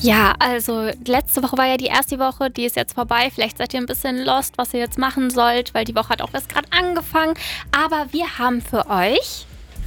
Ja, also letzte Woche war ja die erste Woche, die ist jetzt vorbei. Vielleicht seid ihr ein bisschen lost, was ihr jetzt machen sollt, weil die Woche hat auch erst gerade angefangen. Aber wir haben für euch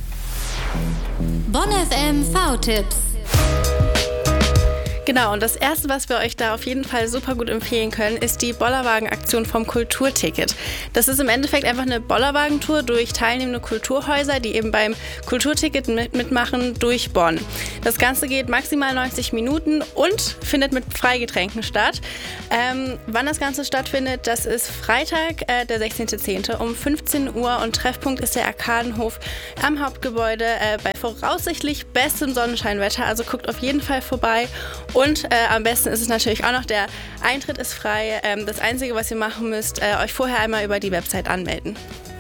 Bonn FM V-Tipps. Genau, und das Erste, was wir euch da auf jeden Fall super gut empfehlen können, ist die Bollerwagen-Aktion vom Kulturticket. Das ist im Endeffekt einfach eine Bollerwagentour durch teilnehmende Kulturhäuser, die eben beim Kulturticket mitmachen durch Bonn. Das Ganze geht maximal 90 Minuten und findet mit Freigetränken statt. Wann das Ganze stattfindet, das ist Freitag, der 16.10. um 15 Uhr und Treffpunkt ist der Arkadenhof am Hauptgebäude bei voraussichtlich bestem Sonnenscheinwetter. Also guckt auf jeden Fall vorbei. Und am besten ist es natürlich auch noch, der Eintritt ist frei. Das Einzige, was ihr machen müsst, euch vorher einmal über die Website anmelden.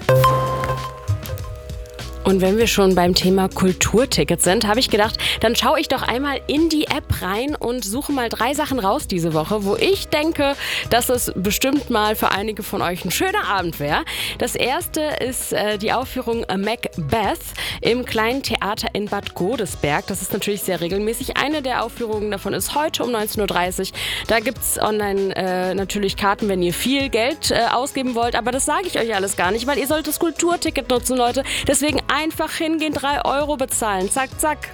Und wenn wir schon beim Thema Kulturtickets sind, habe ich gedacht, dann schaue ich doch einmal in die App rein und suche mal 3 Sachen raus diese Woche, wo ich denke, dass es bestimmt mal für einige von euch ein schöner Abend wäre. Das erste ist die Aufführung Macbeth im Kleinen Theater in Bad Godesberg. Das ist natürlich sehr regelmäßig. Eine der Aufführungen davon ist heute um 19.30 Uhr. Da gibt es online natürlich Karten, wenn ihr viel Geld ausgeben wollt. Aber das sage ich euch alles gar nicht, weil ihr sollt das Kulturticket nutzen, Leute. Deswegen einfach hingehen, 3 Euro bezahlen. Zack, zack.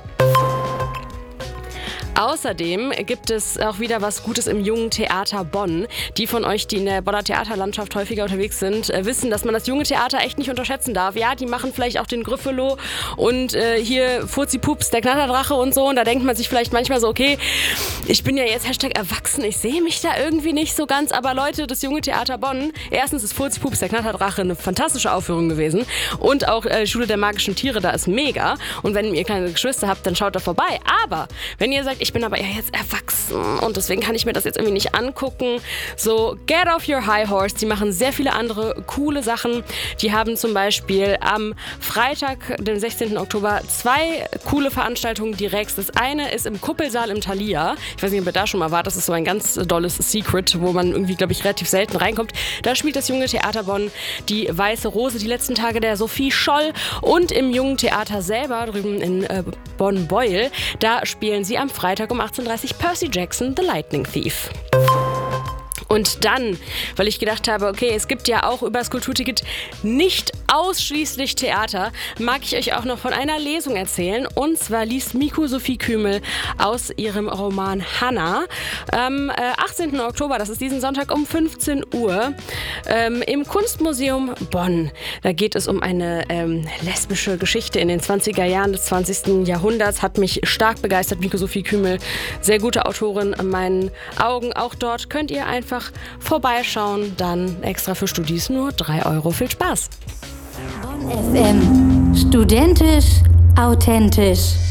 Außerdem gibt es auch wieder was Gutes im Jungen Theater Bonn. Die von euch, die in der Bonner Theaterlandschaft häufiger unterwegs sind, wissen, dass man das Junge Theater echt nicht unterschätzen darf. Ja, die machen vielleicht auch den Gryffalo und hier Furzi-Pups, der Knatterdrache und so. Und da denkt man sich vielleicht manchmal so, okay, ich bin ja jetzt #erwachsen, ich sehe mich da irgendwie nicht so ganz. Aber Leute, das Junge Theater Bonn, erstens ist Furzi-Pups, der Knatterdrache, eine fantastische Aufführung gewesen. Und auch Schule der magischen Tiere, da ist mega. Und wenn ihr kleine Geschwister habt, dann schaut da vorbei. Aber wenn ihr sagt, ich bin aber ja jetzt erwachsen und deswegen kann ich mir das jetzt irgendwie nicht angucken. So, get off your high horse. Die machen sehr viele andere coole Sachen. Die haben zum Beispiel am Freitag, den 16. Oktober, 2 coole Veranstaltungen direkt. Das eine ist im Kuppelsaal im Thalia. Ich weiß nicht, ob ihr da schon mal wart. Das ist so ein ganz dolles Secret, wo man irgendwie, glaube ich, relativ selten reinkommt. Da spielt das Junge Theater Bonn die Weiße Rose, die letzten Tage der Sophie Scholl. Und im Jungen Theater selber, drüben in Bonn-Beuel, da spielen sie am Freitag um 18.30 Uhr Percy Jackson, The Lightning Thief. Und dann, weil ich gedacht habe, okay, es gibt ja auch über das Kulturticket nicht ausschließlich Theater, mag ich euch auch noch von einer Lesung erzählen. Und zwar liest Miku Sophie Kümel aus ihrem Roman Hannah am 18. Oktober, das ist diesen Sonntag um 15 Uhr, im Kunstmuseum Bonn. Da geht es um eine lesbische Geschichte in den 20er Jahren des 20. Jahrhunderts. Hat mich stark begeistert, Miku Sophie Kümel. Sehr gute Autorin in meinen Augen. Auch dort könnt ihr einfach vorbeischauen, dann extra für Studis nur 3 Euro. Viel Spaß! Bonn FM. Studentisch, authentisch.